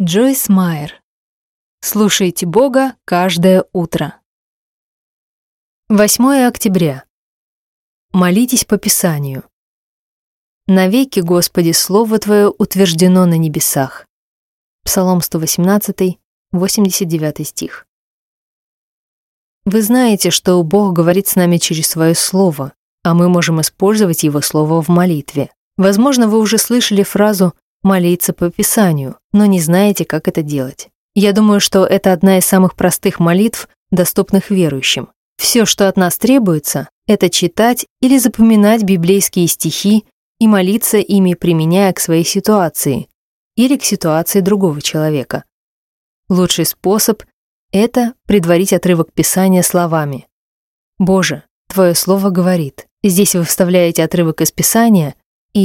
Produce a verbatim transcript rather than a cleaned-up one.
Джойс Майер. Слушайте Бога каждое утро. восьмое октября. Молитесь по Писанию. «Навеки, Господи, Слово Твое утверждено на небесах». Псалом сто восемнадцатый, восемьдесят девятый стих. Вы знаете, что Бог говорит с нами через свое Слово, а мы можем использовать Его Слово в молитве. Возможно, вы уже слышали фразу «молиться по Писанию», но не знаете, как это делать. Я думаю, что это одна из самых простых молитв, доступных верующим. Все, что от нас требуется, это читать или запоминать библейские стихи и молиться ими, применяя к своей ситуации или к ситуации другого человека. Лучший способ — это предварить отрывок Писания словами: «Боже, Твое Слово говорит». Здесь вы вставляете отрывок из Писания